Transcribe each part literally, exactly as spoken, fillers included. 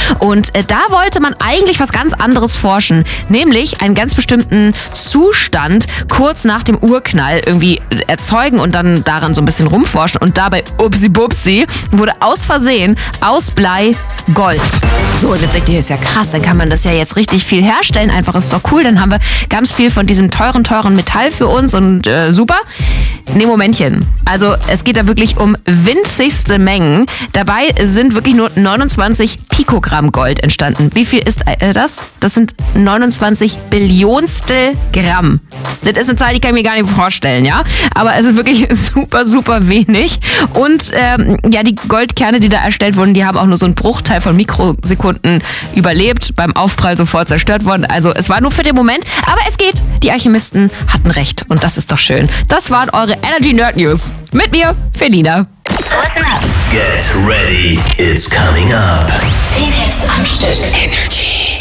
Und äh, da wollte man eigentlich was ganz anderes forschen, nämlich einen ganz bestimmten Zustand kurz nach dem Urknall irgendwie erzeugen und dann daran so ein bisschen rumforschen. Und dabei, upsi bupsi, wurde aus Versehen aus Blei Gold. So, und jetzt denkt ihr, ist ja krass, dann kann man das ja jetzt richtig viel herstellen. Einfach ist doch cool, dann haben wir ganz viel von diesem teuren, teuren Metall für uns und äh, super. Nee, Momentchen. Also es geht da wirklich um winzigste Mengen. Dabei sind wirklich nur neunundzwanzig Pikogramm Gold entstanden. Wie viel ist äh, das? Das sind neunundzwanzig Billionstel Gramm. Das ist eine Zahl, die kann ich mir gar nicht vorstellen, ja? Aber es ist wirklich super, super wenig. Und ähm, ja, die Goldkerne, die da erstellt wurden, die haben auch nur so einen Bruchteil von Mikrosekunden überlebt, beim Aufprall sofort zerstört worden. Also es war nur für den Moment, aber es geht. Die Alchemisten hatten recht und das ist doch schön. Das waren eure Energy Nerd News. Mit mir, Felina. Listen up. Get ready, it's coming up. zehn Hits am Stück. Energy.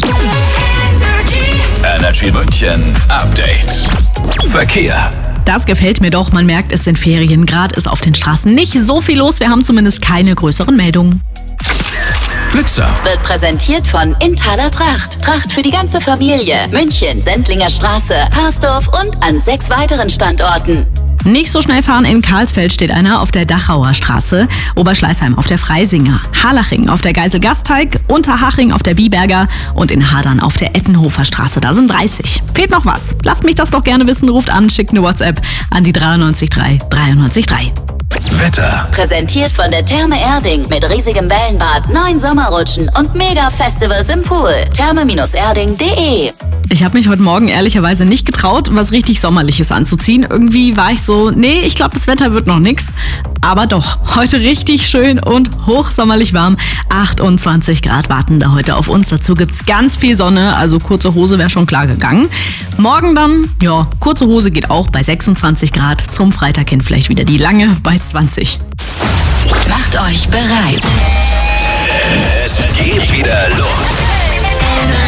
Energy München Update. Verkehr. Das gefällt mir doch. Man merkt, es sind Ferien. Gerade ist auf den Straßen nicht so viel los. Wir haben zumindest keine größeren Meldungen. Blitzer. Wird präsentiert von Inthaler Tracht. Tracht für die ganze Familie. München, Sendlinger Straße, Parsdorf und an sechs weiteren Standorten. Nicht so schnell fahren. In Karlsfeld steht einer auf der Dachauer Straße, Oberschleißheim auf der Freisinger, Harlaching auf der Geisel-Gasteig, Unterhaching auf der Biberger und in Hadern auf der Ettenhofer Straße. Da sind dreißig. Fehlt noch was? Lasst mich das doch gerne wissen. Ruft an, schickt eine WhatsApp an die dreiundneunzig drei dreiundneunzig drei. Wetter. Präsentiert von der Therme Erding mit riesigem Wellenbad, neun Sommerrutschen und Mega-Festivals im Pool. therme erding punkt de. Ich habe mich heute Morgen ehrlicherweise nicht getraut, was richtig Sommerliches anzuziehen. Irgendwie war ich so, nee, ich glaube, das Wetter wird noch nix. Aber doch, heute richtig schön und hochsommerlich warm. achtundzwanzig Grad warten da heute auf uns. Dazu gibt's ganz viel Sonne, also kurze Hose wäre schon klar gegangen. Morgen dann, ja, kurze Hose geht auch bei sechsundzwanzig Grad. Zum Freitag hin vielleicht wieder die lange bei zwanzig. Macht euch bereit. Es geht wieder los.